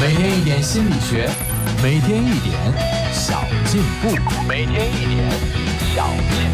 每天一点心理学，每天一点小进步，每天一点小进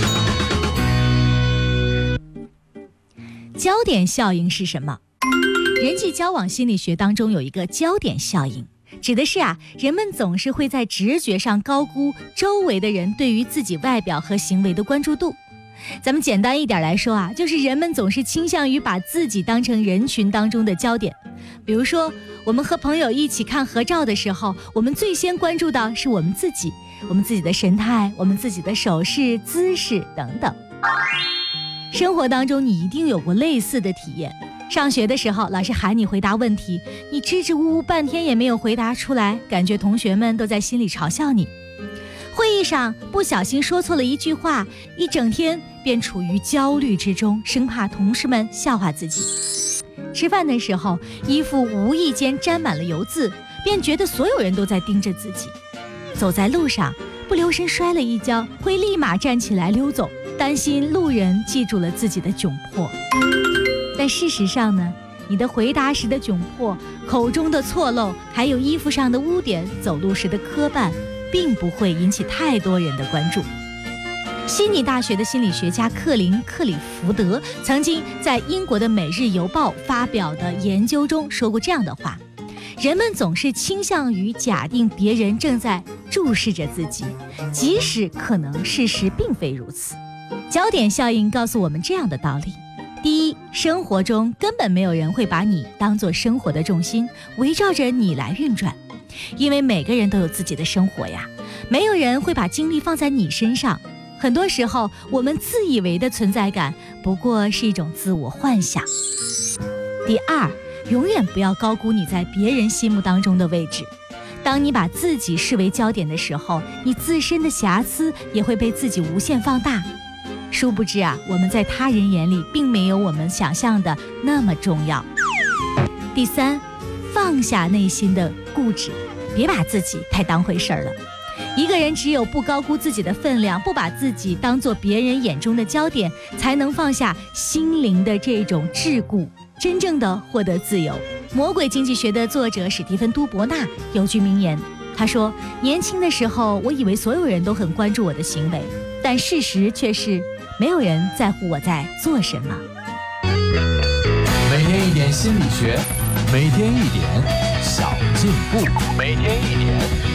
步。焦点效应是什么？人际交往心理学当中有一个焦点效应，指的是人们总是会在直觉上高估周围的人对于自己外表和行为的关注度。咱们简单一点来说就是人们总是倾向于把自己当成人群当中的焦点。比如说，我们和朋友一起看合照的时候，我们最先关注到是我们自己的神态，我们自己的手势、姿势等等。生活当中你一定有过类似的体验。上学的时候，老师喊你回答问题，你支支吾吾半天也没有回答出来，感觉同学们都在心里嘲笑你。会议上不小心说错了一句话，一整天便处于焦虑之中，生怕同事们笑话自己。吃饭的时候，衣服无意间沾满了油渍，便觉得所有人都在盯着自己。走在路上，不留神摔了一跤，会立马站起来溜走，担心路人记住了自己的窘迫。但事实上呢，你的回答时的窘迫，口中的错漏，还有衣服上的污点，走路时的磕绊，并不会引起太多人的关注。悉尼大学的心理学家克里福德曾经在英国的《每日邮报》发表的研究中说过这样的话：人们总是倾向于假定别人正在注视着自己，即使可能事实并非如此。焦点效应告诉我们这样的道理：第一，生活中根本没有人会把你当作生活的重心，围绕着你来运转，因为每个人都有自己的生活呀，没有人会把精力放在你身上。很多时候，我们自以为的存在感不过是一种自我幻想。第二，永远不要高估你在别人心目当中的位置。当你把自己视为焦点的时候，你自身的瑕疵也会被自己无限放大。殊不知我们在他人眼里并没有我们想象的那么重要。第三，放下内心的固执，别把自己太当回事了。一个人只有不高估自己的分量，不把自己当作别人眼中的焦点，才能放下心灵的这种桎梏，真正的获得自由。魔鬼经济学的作者史蒂芬·都伯纳有句名言，他说：年轻的时候，我以为所有人都很关注我的行为，但事实却是没有人在乎我在做什么。 每天一点心理学，每天一点小进步，每天一点